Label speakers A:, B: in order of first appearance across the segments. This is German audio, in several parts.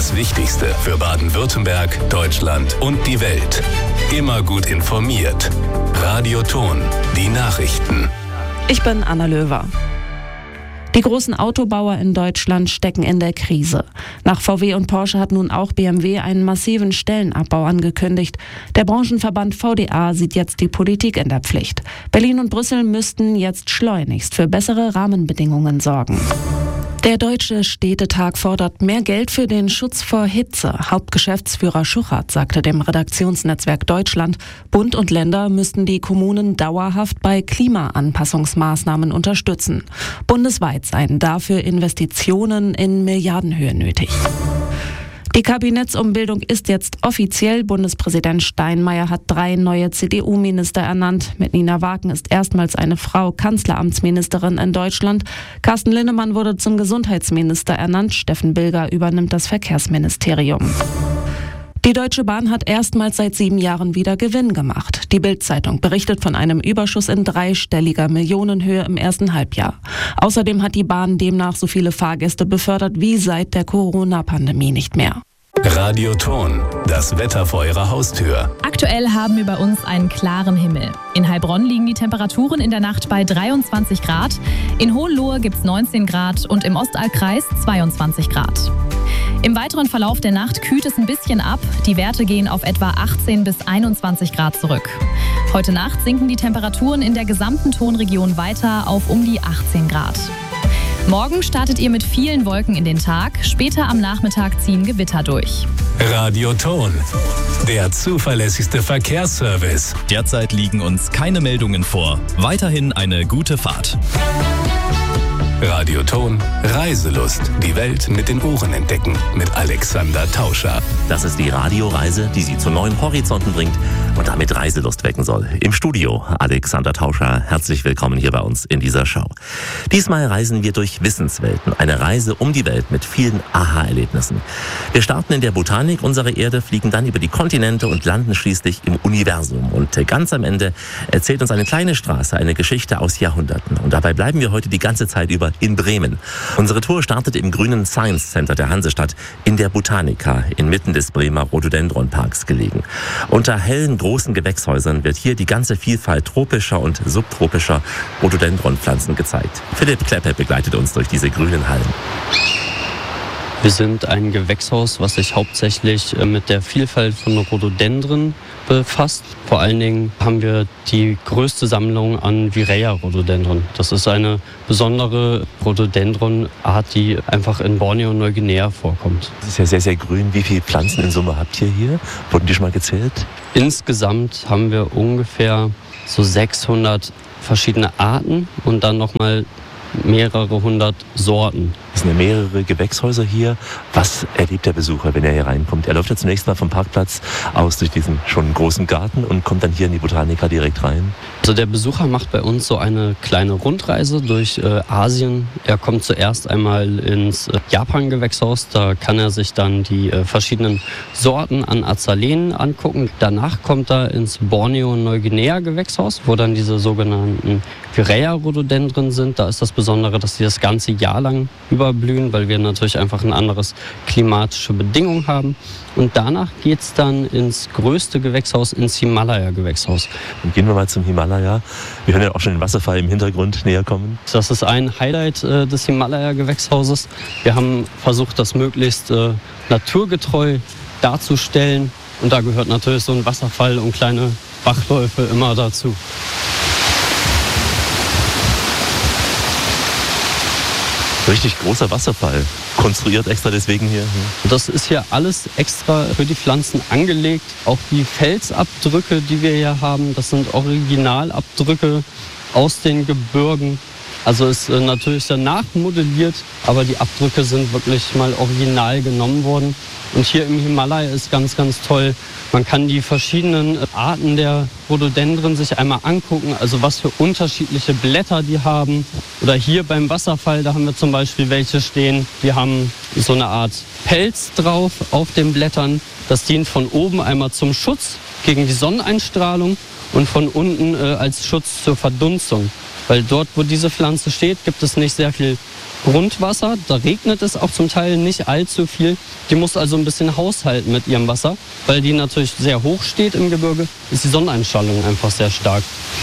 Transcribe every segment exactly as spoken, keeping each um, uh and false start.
A: Das Wichtigste für Baden-Württemberg, Deutschland und die Welt. Immer gut informiert. Radio Ton, die Nachrichten.
B: Ich bin Anna Löwer. Die großen Autobauer in Deutschland stecken in der Krise. Nach V W und Porsche hat nun auch B M W einen massiven Stellenabbau angekündigt. Der Branchenverband V D A sieht jetzt die Politik in der Pflicht. Berlin und Brüssel müssten jetzt schleunigst für bessere Rahmenbedingungen sorgen. Der Deutsche Städtetag fordert mehr Geld für den Schutz vor Hitze. Hauptgeschäftsführer Schuchert sagte dem Redaktionsnetzwerk Deutschland, Bund und Länder müssten die Kommunen dauerhaft bei Klimaanpassungsmaßnahmen unterstützen. Bundesweit seien dafür Investitionen in Milliardenhöhe nötig. Die Kabinettsumbildung ist jetzt offiziell. Bundespräsident Steinmeier hat drei neue C D U-Minister ernannt. Mit Nina Wagen ist erstmals eine Frau Kanzleramtsministerin in Deutschland. Carsten Linnemann wurde zum Gesundheitsminister ernannt. Steffen Bilger übernimmt das Verkehrsministerium. Die Deutsche Bahn hat erstmals seit sieben Jahren wieder Gewinn gemacht. Die Bild-Zeitung berichtet von einem Überschuss in dreistelliger Millionenhöhe im ersten Halbjahr. Außerdem hat die Bahn demnach so viele Fahrgäste befördert wie seit der Corona-Pandemie nicht mehr.
A: Radio Ton, das Wetter vor Ihrer Haustür.
C: Aktuell haben wir bei uns einen klaren Himmel. In Heilbronn liegen die Temperaturen in der Nacht bei dreiundzwanzig Grad. In Hohenlohe gibt es neunzehn Grad und im Ostallkreis zweiundzwanzig Grad. Im weiteren Verlauf der Nacht kühlt es ein bisschen ab. Die Werte gehen auf etwa achtzehn bis einundzwanzig Grad zurück. Heute Nacht sinken die Temperaturen in der gesamten Tonregion weiter auf um die achtzehn Grad. Morgen startet ihr mit vielen Wolken in den Tag. Später am Nachmittag ziehen Gewitter durch.
A: Radio Ton, der zuverlässigste Verkehrsservice.
D: Derzeit liegen uns keine Meldungen vor. Weiterhin eine gute Fahrt.
A: Radio Ton, Reiselust. Die Welt mit den Ohren entdecken. Mit Alexander Tauscher.
E: Das ist die Radioreise, die Sie zu neuen Horizonten bringt und damit Reiselust wecken soll. Im Studio Alexander Tauscher. Herzlich willkommen hier bei uns in dieser Show. Diesmal reisen wir durch Wissenswelten. Eine Reise um die Welt mit vielen Aha-Erlebnissen. Wir starten in der Botanik unserer Erde, fliegen dann über die Kontinente und landen schließlich im Universum. Und ganz am Ende erzählt uns eine kleine Straße eine Geschichte aus Jahrhunderten. Und dabei bleiben wir heute die ganze Zeit über in Bremen. Unsere Tour startet im grünen Science Center der Hansestadt in der Botanica, inmitten des Bremer Rhododendron-Parks gelegen. Unter hellen, großen Gewächshäusern wird hier die ganze Vielfalt tropischer und subtropischer Rhododendronpflanzen gezeigt. Philipp Kleppe begleitet uns durch diese grünen Hallen.
F: Wir sind ein Gewächshaus, was sich hauptsächlich mit der Vielfalt von Rhododendren befasst. Vor allen Dingen haben wir die größte Sammlung an Vireia-Rhododendron. Das ist eine besondere Rhododendron-Art, die einfach in Borneo und Neuguinea vorkommt.
E: Das ist ja sehr, sehr grün. Wie viele Pflanzen in Summe habt ihr hier? Wurden die schon mal gezählt?
F: Insgesamt haben wir ungefähr so sechshundert verschiedene Arten und dann nochmal mehrere hundert Sorten.
E: Es sind ja mehrere Gewächshäuser hier. Was erlebt der Besucher, wenn er hier reinkommt? Er läuft ja zunächst mal vom Parkplatz aus durch diesen schon großen Garten und kommt dann hier in die Botanica direkt rein.
F: Also der Besucher macht bei uns so eine kleine Rundreise durch äh, Asien. Er kommt zuerst einmal ins äh, Japan-Gewächshaus. Da kann er sich dann die äh, verschiedenen Sorten an Azalenen angucken. Danach kommt er ins Borneo-Neuguinea-Gewächshaus, wo dann diese sogenannten Vireia-Rhododendren sind. Da ist das Besondere, dass sie das ganze Jahr lang überblühen, weil wir natürlich einfach ein anderes klimatische Bedingungen haben. Und danach geht es dann ins größte Gewächshaus, ins Himalaya-Gewächshaus.
E: Und gehen wir mal zum Himalaya. Wir hören ja auch schon den Wasserfall im Hintergrund näher kommen.
F: Das ist ein Highlight äh, des Himalaya-Gewächshauses. Wir haben versucht, das möglichst äh, naturgetreu darzustellen. Und da gehört natürlich so ein Wasserfall und kleine Bachläufe immer dazu.
E: Richtig großer Wasserfall, konstruiert extra deswegen hier.
F: Das ist hier alles extra für die Pflanzen angelegt. Auch die Felsabdrücke, die wir hier haben, das sind Originalabdrücke aus den Gebirgen. Also ist äh, natürlich danach modelliert, aber die Abdrücke sind wirklich mal original genommen worden. Und hier im Himalaya ist ganz, ganz toll. Man kann die verschiedenen Arten der Rhododendren sich einmal angucken, also was für unterschiedliche Blätter die haben. Oder hier beim Wasserfall, da haben wir zum Beispiel welche stehen, die haben so eine Art Pelz drauf auf den Blättern. Das dient von oben einmal zum Schutz gegen die Sonneneinstrahlung und von unten äh, als Schutz zur Verdunstung. Weil dort, wo diese Pflanze steht, gibt es nicht sehr viel Grundwasser. Da regnet es auch zum Teil nicht allzu viel. Die muss also ein bisschen haushalten mit ihrem Wasser. Weil die natürlich sehr hoch steht im Gebirge, ist die Sonneneinstrahlung einfach sehr stark.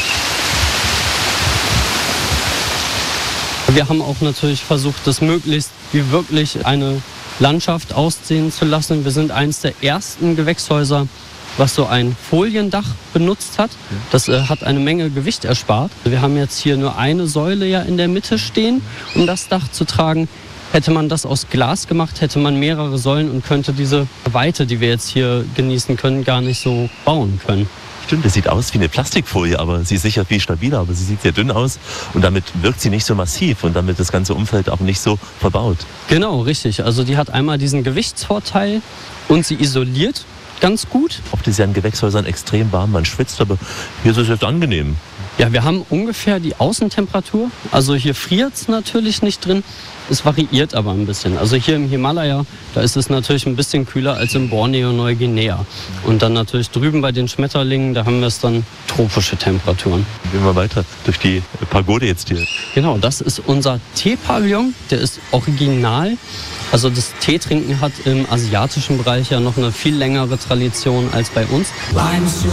F: Wir haben auch natürlich versucht, das möglichst wie wirklich eine Landschaft aussehen zu lassen. Wir sind eines der ersten Gewächshäuser, was so ein Foliendach benutzt hat. Das äh, hat eine Menge Gewicht erspart. Wir haben jetzt hier nur eine Säule ja in der Mitte stehen, um das Dach zu tragen. Hätte man das aus Glas gemacht, hätte man mehrere Säulen und könnte diese Weite, die wir jetzt hier genießen können, gar nicht so bauen können.
E: Stimmt, das sieht aus wie eine Plastikfolie, aber sie ist sicher viel stabiler, aber sie sieht sehr dünn aus und damit wirkt sie nicht so massiv und damit das ganze Umfeld auch nicht so verbaut.
F: Genau, richtig. Also die hat einmal diesen Gewichtsvorteil und sie isoliert ganz gut.
E: Oft ist ja in Gewächshäusern extrem warm, man schwitzt, aber hier ist es jetzt angenehm.
F: Ja, wir haben ungefähr die Außentemperatur. Also hier friert es natürlich nicht drin. Es variiert aber ein bisschen. Also hier im Himalaya, da ist es natürlich ein bisschen kühler als in Borneo, Neuguinea. Und dann natürlich drüben bei den Schmetterlingen, da haben wir es dann tropische Temperaturen.
E: Gehen wir weiter durch die Pagode jetzt hier.
F: Genau, das ist unser Teepavillon. Der ist original. Also das Teetrinken hat im asiatischen Bereich ja noch eine viel längere Tradition als bei uns.